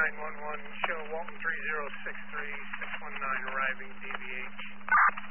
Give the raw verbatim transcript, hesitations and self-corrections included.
nine one one, show Walton three zero six three, six one nine arriving D V H.